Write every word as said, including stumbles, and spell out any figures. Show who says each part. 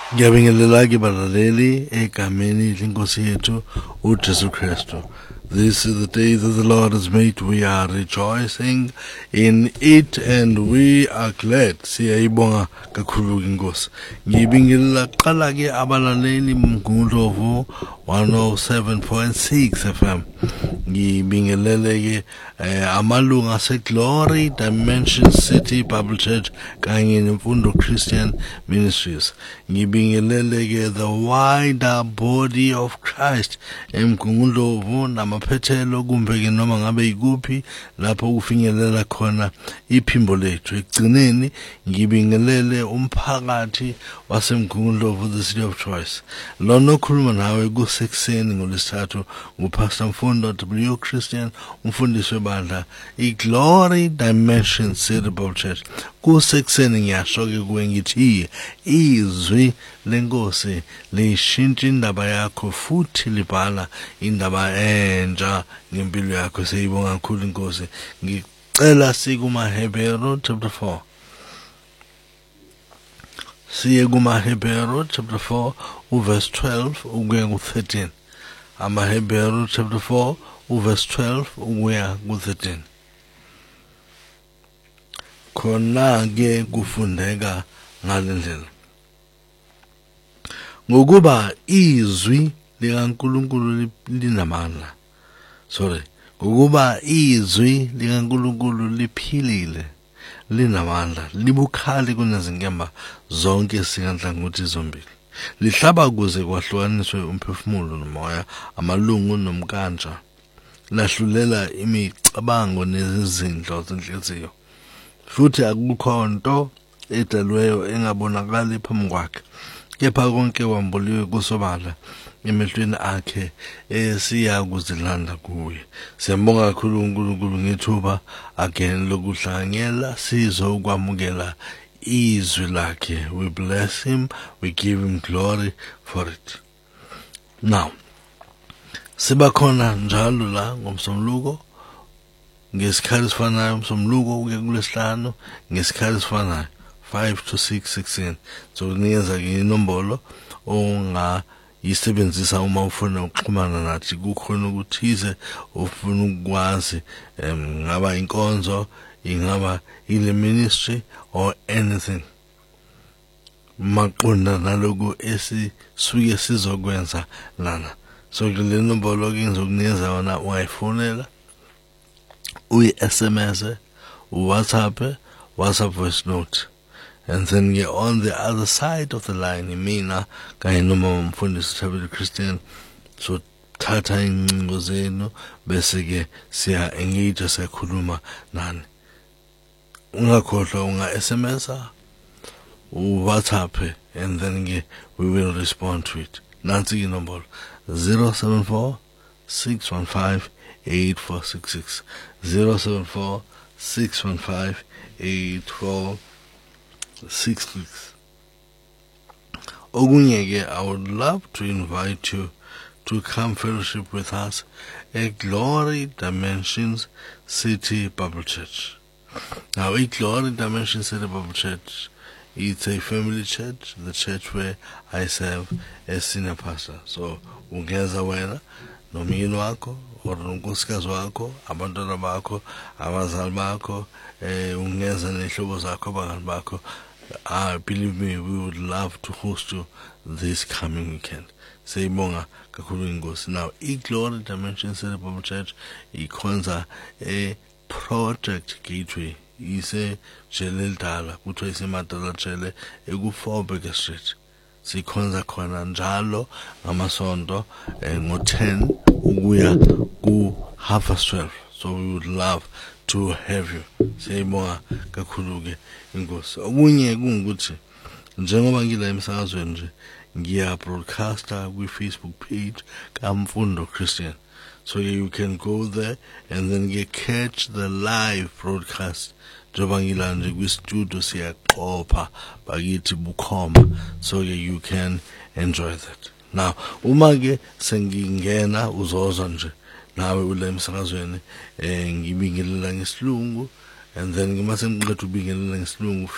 Speaker 1: Ngiyabingelela ke balaleli egameni lenkosi yethu uJesu Kristu. This is the day that the Lord has made. We are rejoicing in it and we are glad. Siyayibonga kakhulu inkosi. Ngibingelela qala ke abalaleli mgundlovu one oh seven point six F M. Ngibingelele ke amalunga seGlory Dimension City Bible Church kanye nemfundo Christian Ministries. Ngibingelele ke the wider body of Christ emgundlovu namaphethelo kumbe ke noma ngabe ikuphi lapho ufinyelela khona iphimbo lethu. Ekugcineni ngibingelele umphakathi wasemgundlovu the city of choice. Lona okhuluma nawe kusekuseni ngolesithathu nguPastor Mfundo W Christian umfundisi webandla iGlory Dimension City Bible Church. Kusekuseni ngiyasho ke kuwe ngithi izwi lenkosi lishintsha indaba yakho futhi libhala indaba entsha ngempilo yakho. Siyibonga kakhulu inkosi. Ngicela sikumaHebheru chapter four. Siye kumaHebheru chapter four uverse twelve ukuya ku-thirteen. AmaHebheru chapter four uverse twelve ukuya ku-thirteen. Khona ke kufundeka ngalendlela. Ngokuba izwi likaNkulunkulu linamandla. Sorry. Ngokuba izwi likaNkulunkulu liphilile, linamandla, libukhali kunezinkemba zonke sikanhlangothi zombili. Lihlaba kuze kwahlukaniswe umphefumulo nomoya, amalungu nomkanja. Lahlulela imicabango nezizindlo zenhliziyo. Futhi akukho nto edalweyo engabonakali phambi kwakhe. Kepha konke kwambuliwe kusobala emehlweni akhe esiya kuzilanda kuye. Siyambonga kakhulu uNkulunkulu ngethuba again lokuhlanganyela sizo ukwamukela izwi lakhe. We bless him, we give him glory for it. Now, siba khona njalo la ngomsombuluko ngesikhathi sifanayo umsombuluko uke kulesihlanu ngesikhathi sifanayo five to six sixteen. So niyenza ke inombolo onga yisebenzisa uma ufuna ukuxhumana nathi kukhona ukuthize ufuna ukwazi ngaba inkonzo ingaba ile ministry or anything maqonda naloku esisuke sizokwenza lana. So le nombolo ke ngizokunikeza yona ungayifonela uyi-S M S uWhatsApp WhatsApp voice note. And then you're on the other side of the line, imina kanye noma umfundisi Thabile Christian. So thatha ingcingo zenu bese ke siya engage siyakhuluma nani. Ungakhohlwa unga S M S u WhatsApp and then ke we will respond to it. Nansi inombolo zero seven four six one five eight four six six zero seven four six one five eight four six six. Ogunye, I would love to invite you to come fellowship with us at Glory Dimensions City Bible Church. Now, at Glory Dimensions City Bible Church, it's a family church, the church where I serve as senior pastor. So, ungeza wena nomyeni wakho or unkosikazi wakho, abantwana bakho, abazali bakho, eh ungeza nehlobo zakho, abangani bakho. Uh, believe me, we would love to host you this coming weekend. Siyibonga kakhulu inkosi. Now, iGlory Dimension City Bible Church ikhonza a project gateway. Ise jele lidala kuthiwa isemadala jele eku-four Baker Street. Sikhonza khona njalo ngamasonto ngo-ten ukuya ku-half past twelve. So we would love to have you. Siyibonga kakhulu ke inkosi. Okunye kungukuthi njengoba ngila emsakazweni nje ngiya broadcaster kwi Facebook page kaMfundo Christian. So you can go there and then get catch the live broadcast. Njengoba ngila nje kwi studio siyaqopha bakithi bukhoma. So you can enjoy that. Now uma ke sengingena uzozwa nje nawe ule emsakazweni eh ngibingelela ngesilungu and then ngimase ngiqeda ukubingelela ngesilungu